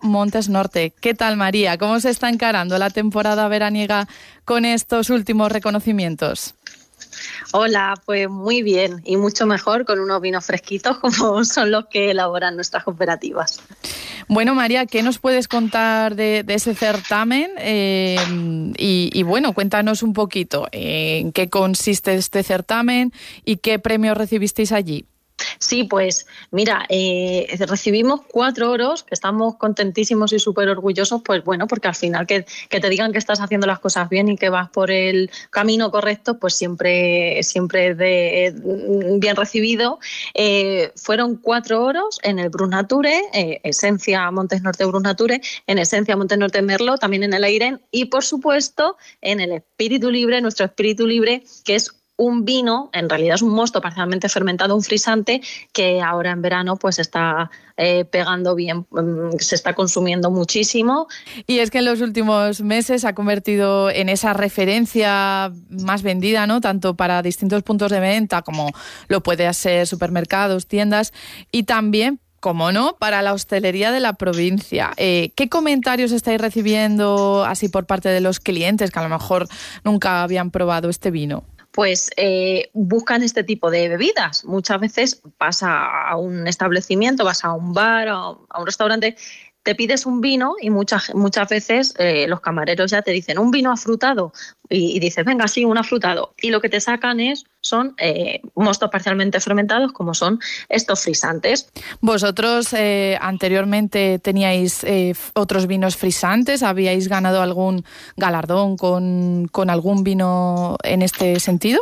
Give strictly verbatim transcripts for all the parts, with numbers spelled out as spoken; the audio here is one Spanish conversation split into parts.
Montes Norte. ¿Qué tal, María? ¿Cómo se está encarando la temporada veraniega con estos últimos reconocimientos? Hola, pues muy bien y mucho mejor con unos vinos fresquitos como son los que elaboran nuestras cooperativas. Bueno, María, ¿qué nos puedes contar de, de ese certamen? Eh, y, y bueno, cuéntanos un poquito eh, en qué consiste este certamen y qué premios recibisteis allí. Sí, pues mira, eh, recibimos cuatro oros, que estamos contentísimos y súper orgullosos, pues bueno, porque al final que, que te digan que estás haciendo las cosas bien y que vas por el camino correcto, pues siempre, siempre es de, bien recibido. Eh, fueron cuatro oros en el Brut Nature, eh, Esencia Montes Norte Brut Nature, en Esencia Montes Norte Merlot, también en el Eiren y por supuesto en el Espíritu Libre, nuestro Espíritu Libre, que es un vino, en realidad es un mosto parcialmente fermentado, un frisante, que ahora en verano pues está eh, pegando bien, se está consumiendo muchísimo. Y es que en los últimos meses se ha convertido en esa referencia más vendida, ¿no? Tanto para distintos puntos de venta como lo puede ser supermercados, tiendas y también, como no, para la hostelería de la provincia. Eh, ¿Qué comentarios estáis recibiendo así por parte de los clientes que a lo mejor nunca habían probado este vino? Pues eh, buscan este tipo de bebidas. Muchas veces vas a un establecimiento, vas a un bar, a un restaurante, te pides un vino y muchas, muchas veces eh, los camareros ya te dicen un vino afrutado y, y dices, venga, sí, un afrutado. Y lo que te sacan es son eh, mostos parcialmente fermentados como son estos frisantes. ¿Vosotros eh, anteriormente teníais eh, otros vinos frisantes? ¿Habíais ganado algún galardón con, con algún vino en este sentido?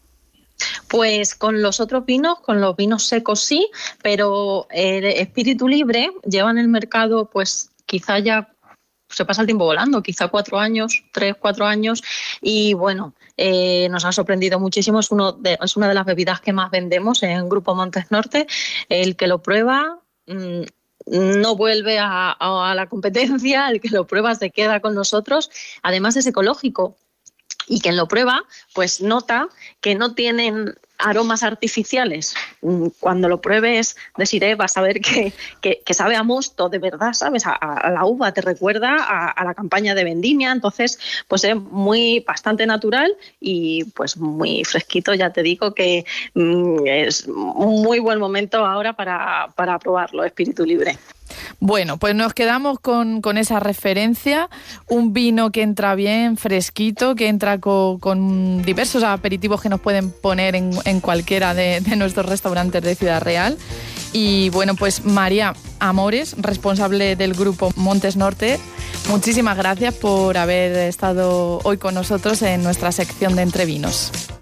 Pues con los otros vinos, con los vinos secos sí, pero el Espíritu Libre lleva en el mercado pues quizá ya se pasa el tiempo volando, quizá cuatro años, tres, cuatro años y bueno, eh, nos ha sorprendido muchísimo, es, uno de, es una de las bebidas que más vendemos en Grupo Montes Norte, el que lo prueba mmm, no vuelve a, a, a la competencia, el que lo prueba se queda con nosotros, además es ecológico. Y quien lo prueba, pues nota que no tienen aromas artificiales. Cuando lo pruebes, deciré, vas a ver que, que, que sabe a mosto, de verdad, ¿sabes? A, a la uva, te recuerda a, a la campaña de vendimia, entonces pues es muy, bastante natural y pues muy fresquito, ya te digo que mm, es un muy buen momento ahora para, para probarlo, Espíritu Libre. Bueno, pues nos quedamos con, con esa referencia, un vino que entra bien, fresquito, que entra con, con diversos aperitivos que nos pueden poner en, en cualquiera de, de nuestros restaurantes de Ciudad Real. Y bueno, pues María Amores, responsable del Grupo Montes Norte, muchísimas gracias por haber estado hoy con nosotros en nuestra sección de Entre Vinos.